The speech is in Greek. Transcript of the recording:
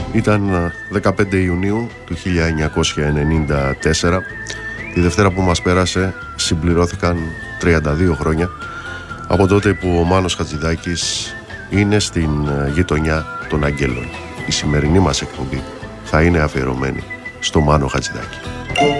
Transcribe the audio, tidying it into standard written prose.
Ήταν 15 Ιουνίου του 1994. Τη Δευτέρα που μας πέρασε συμπληρώθηκαν 32 χρόνια από τότε που ο Μάνος Χατζηδάκης είναι στην γειτονιά των Αγγέλων. Η σημερινή μας εκπομπή θα είναι αφιερωμένη στο Μάνο Χατζηδάκη.